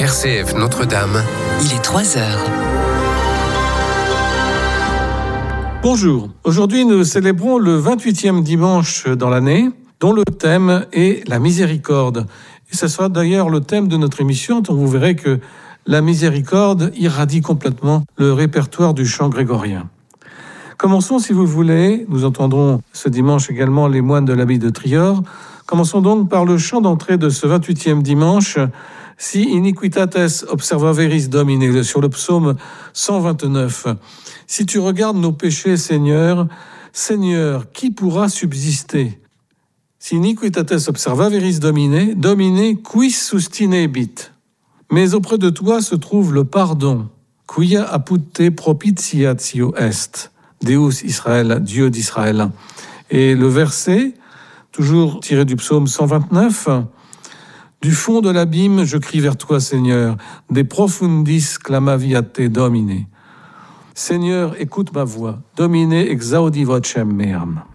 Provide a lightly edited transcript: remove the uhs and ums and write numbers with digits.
RCF Notre-Dame. Il est 3 heures. Bonjour, aujourd'hui nous célébrons le 28e dimanche dans l'année, dont le thème est la miséricorde. Et ce sera d'ailleurs le thème de notre émission, dont vous verrez que la miséricorde irradie complètement le répertoire du chant grégorien. Commençons, si vous le voulez, nous entendrons ce dimanche également les moines de l'abbaye de Trior. Commençons donc par le chant d'entrée de ce 28e dimanche, Si iniquitates observaveris Domine, sur le psaume 129. Si tu regardes nos péchés, Seigneur, qui pourra subsister? Si iniquitates observaveris Domine, Domine quis sustinebit. Mais auprès de toi se trouve le pardon. Quia apud te propitiatio est. Deus Israël, Dieu d'Israël. Et le verset, toujours tiré du psaume 129, du fond de l'abîme, je crie vers toi, Seigneur. De profundis clamavi a te Domine. Seigneur, écoute ma voix. Domine exaudi vocem meam.